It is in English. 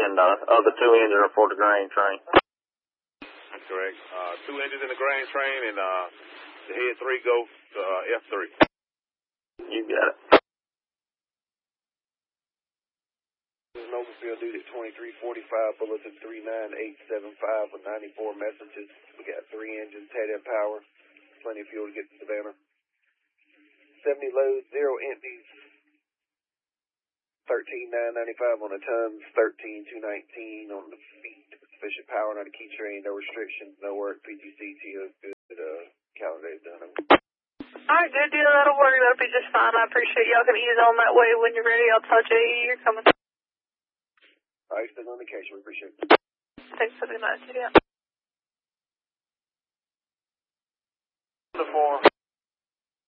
and other 2 engines are for the grain train. That's correct. 2 engines in the grain train, and the head 3 go to F3. You got it. This is Nova Field duty 2345, bulletin 39875 with 94 messages. We got 3 engines, head-end power, plenty of fuel to get to Savannah. 70 loads, 0 empties, 13,995 on the tons, 13,219 on the feet. Sufficient power, not a key train, no restrictions, no work, PTC, TO's good, calendar is done. Alright, good deal, that'll work, that'll be just fine. I appreciate y'all can ease on that way when you're ready. I'll tell JE you're coming. Alright, still on the case, we appreciate it. Thanks for the message, yeah. The 4.